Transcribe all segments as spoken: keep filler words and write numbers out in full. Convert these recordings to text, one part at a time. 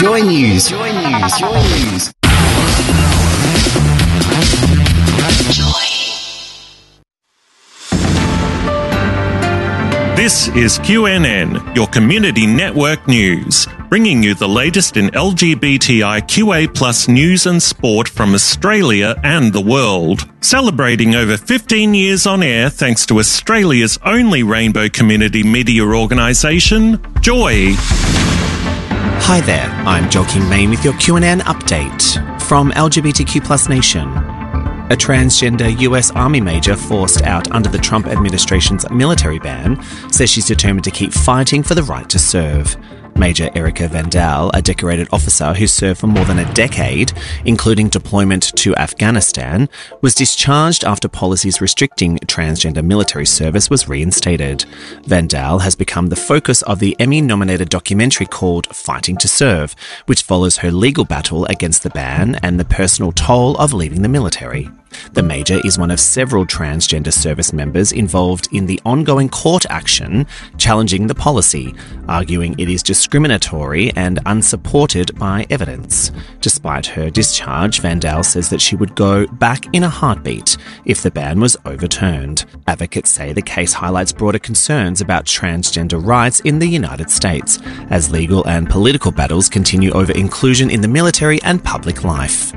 Joy News. Joy News. Joy News. This is Q N N, your community network news, bringing you the latest in L G B T I Q A plus news and sport from Australia and the world. Celebrating over fifteen years on air thanks to Australia's only rainbow community media organisation, Joy. Hi there, I'm Joaquin Main with your Q N N update from L G B T Q plus Nation. A transgender U S Army major forced out under the Trump administration's military ban says she's determined to keep fighting for the right to serve. Major Erica Vandal, a decorated officer who served for more than a decade, including deployment to Afghanistan, was discharged after policies restricting transgender military service was reinstated. Vandal has become the focus of the Emmy-nominated documentary called Fighting to Serve, which follows her legal battle against the ban and the personal toll of leaving the military. The Major is one of several transgender service members involved in the ongoing court action challenging the policy, arguing it is discriminatory and unsupported by evidence. Despite her discharge, Vandal says that she would go back in a heartbeat if the ban was overturned. Advocates say the case highlights broader concerns about transgender rights in the United States, as legal and political battles continue over inclusion in the military and public life.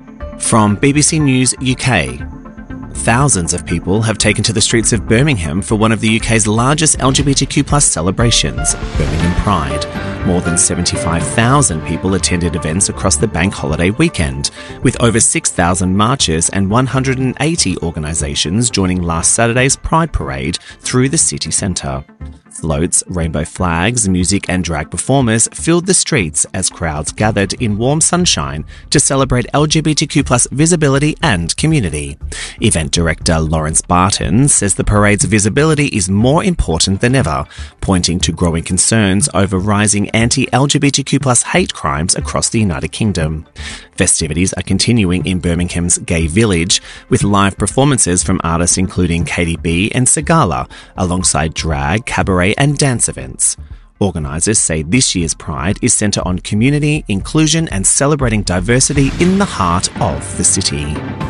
From B B C News U K. Thousands of people have taken to the streets of Birmingham for one of the U K's largest L G B T Q plus celebrations, Birmingham Pride. More than seventy-five thousand people attended events across the bank holiday weekend, with over six thousand marchers and one hundred eighty organisations joining last Saturday's Pride Parade through the city centre. Floats, rainbow flags, music and drag performers filled the streets as crowds gathered in warm sunshine to celebrate L G B T Q plus visibility and community. Event director Lawrence Barton says the parade's visibility is more important than ever, pointing to growing concerns over rising anti-L G B T Q plus hate crimes across the United Kingdom. Festivities are continuing in Birmingham's Gay Village, with live performances from artists including Katy B and Segala, alongside drag, cabaret and dance events. Organisers say this year's Pride is centred on community, inclusion and celebrating diversity in the heart of the city.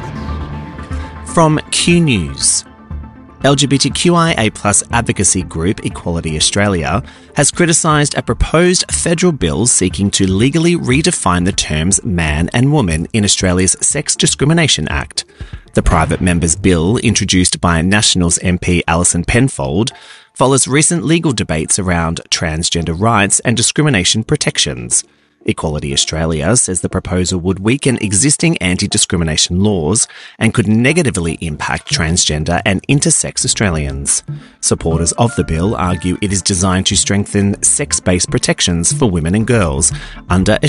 From Q News. L G B T Q I A plus advocacy group Equality Australia has criticised a proposed federal bill seeking to legally redefine the terms man and woman in Australia's Sex Discrimination Act. The private member's bill, introduced by Nationals M P Alison Penfold, follows recent legal debates around transgender rights and discrimination protections. Equality Australia says the proposal would weaken existing anti-discrimination laws and could negatively impact transgender and intersex Australians. Supporters of the bill argue it is designed to strengthen sex-based protections for women and girls under